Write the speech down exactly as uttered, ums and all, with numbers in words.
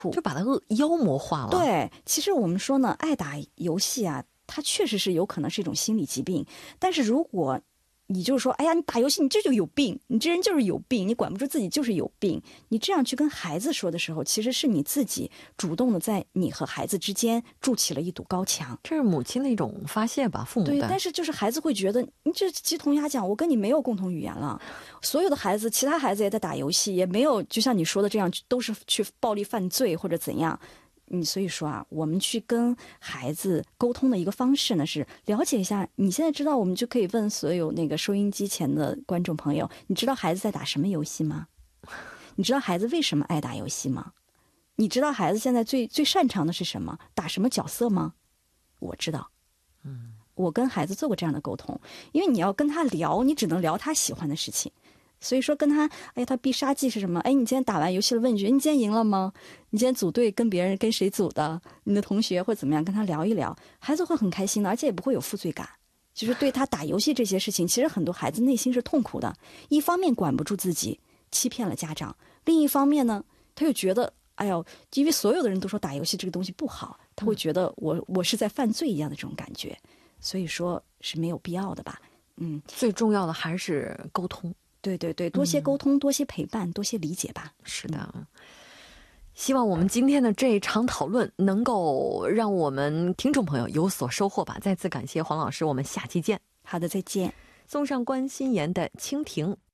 就把它妖魔化了。 对，其实我们说呢，爱打游戏啊，它确实是有可能是一种心理疾病，但是如果你就是说，哎呀，你打游戏你这就有病，你这人就是有病，你管不住自己就是有病。你这样去跟孩子说的时候，其实是你自己主动的在你和孩子之间筑起了一堵高墙。 这是母亲的一种发泄吧，父母的。 对，但是就是孩子会觉得你这鸡同鸭讲，我跟你没有共同语言了。所有的孩子，其他孩子也在打游戏，也没有就像你说的这样，都是去暴力犯罪或者怎样。你所以说啊，我们去跟孩子沟通的一个方式呢，是了解一下。你现在知道，我们就可以问所有那个收音机前的观众朋友，你知道孩子在打什么游戏吗？你知道孩子为什么爱打游戏吗？你知道孩子现在最最擅长的是什么？打什么角色吗？我知道， 嗯， 我跟孩子做过这样的沟通，因为你要跟他聊，你只能聊他喜欢的事情。所以说跟他，哎，他必杀技是什么？哎，你今天打完游戏了，问一句，你今天赢了吗？你今天组队跟别人跟谁组的？你的同学或怎么样，跟他聊一聊，孩子会很开心的，而且也不会有负罪感。就是对他打游戏这些事情，其实很多孩子内心是痛苦的。一方面管不住自己，欺骗了家长；另一方面呢，他又觉得，哎呦，因为所有的人都说打游戏这个东西不好，他会觉得我我是在犯罪一样的这种感觉。所以说是没有必要的吧。嗯， 最重要的还是沟通。 对对对，多些沟通，嗯、多些陪伴，多些理解吧。 是的，嗯、希望我们今天的这一场讨论能够让我们听众朋友有所收获吧。再次感谢黄老师，我们下期见。 好的，再见。 送上关心妍的《蜻蜓》。